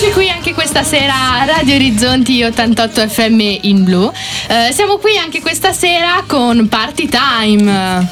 Eccoci qui anche questa sera a Radio Orizzonti 88 FM in blu. Siamo qui anche questa sera con Party Time.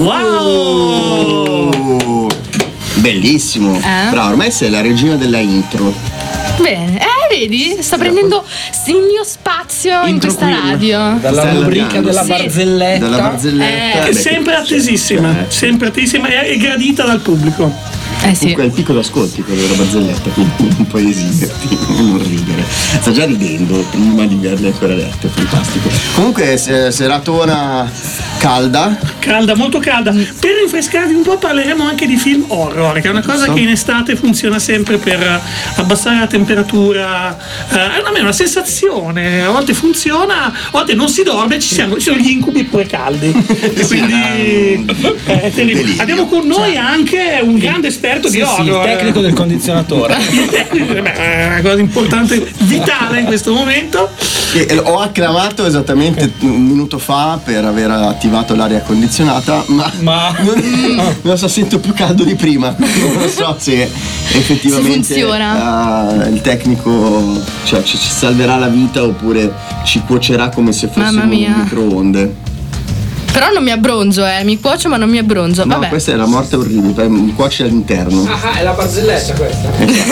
Wow! Bellissimo. Però ormai sei la regina della intro. Bene, vedi? Sta prendendo il mio spazio in questa radio. Dalla rubrica della barzelletta. Dalla barzelletta. Che è sempre attesissima, sempre attesissima e gradita dal pubblico. Sì. Comunque è il piccolo ascolti quello della barzelletta, quindi non puoi esimerti, non ridere. Sta già ridendo prima di averle ancora lette, fantastico. Comunque seratona calda, molto calda. Per rinfrescarvi un po' parleremo anche di film horror, che è una cosa che in estate funziona sempre per abbassare la temperatura. È una sensazione, a volte funziona, a volte non si dorme, ci sono gli incubi pure caldi. E quindi abbiamo con noi anche un grande esperto di horror. Il tecnico del condizionatore. Il tecnico, è una cosa importante, vitale in questo momento. Ho acclamato esattamente un minuto fa per aver attivato l'aria condizionata, ma non so, sento più caldo di prima. Non so se effettivamente il tecnico ci salverà la vita oppure ci cuocerà come se fossimo un microonde. Però non mi abbronzo, mi cuocio ma non mi abbronzo. No, vabbè. Questa è la morte orribile, mi cuoce all'interno. È la barzelletta questa.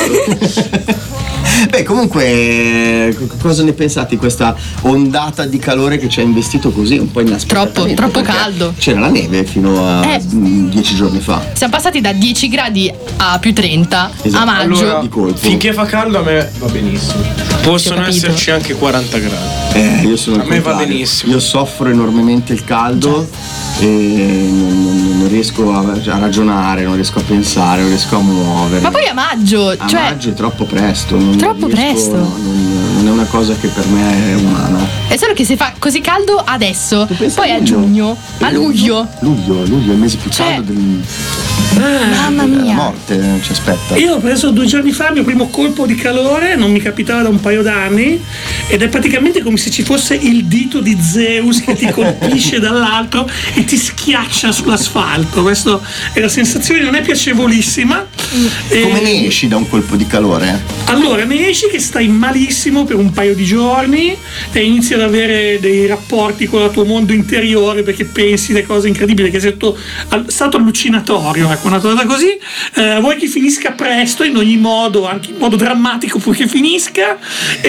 Beh, comunque, cosa ne pensate di questa ondata di calore che ci ha investito così un po' inaspettatamente? Troppo caldo. C'era la neve fino a 10 giorni fa. Siamo passati da 10 gradi a più 30 esatto. a maggio. Allora, di colpo. Finché fa caldo a me va benissimo. Possono esserci anche 40 gradi. Io sono a me va benissimo. Io soffro enormemente il caldo e non riesco a ragionare, non riesco a pensare, non riesco a muovere. Ma poi a maggio, maggio è troppo presto. Non è una cosa che per me è umana. È solo che se fa così caldo adesso, poi a giugno, a luglio. Luglio è il mese più caldo mamma mia, della morte ci aspetta. Io ho preso 2 giorni fa il mio primo colpo di calore, non mi capitava da un paio d'anni, ed è praticamente come se ci fosse il dito di Zeus che ti colpisce dall'alto e ti schiaccia sull'asfalto. Questa è la sensazione, non è piacevolissima. Come ne esci da un colpo di calore? Allora ne esci che stai malissimo per un paio di giorni e inizi ad avere dei rapporti con il tuo mondo interiore perché pensi le cose incredibili, che sei stato allucinatorio, ecco, una cosa così. Vuoi che finisca presto in ogni modo, anche in modo drammatico, vuoi che finisca,